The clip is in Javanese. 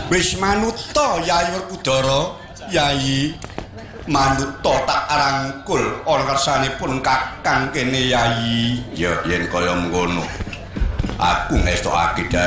Wis manuta Yayi Werkudara, Yayi. Manuta tak arangkul ana kersanipun Kakang kene Yayi. Ya yen kaya mengkono. Aku ngestokake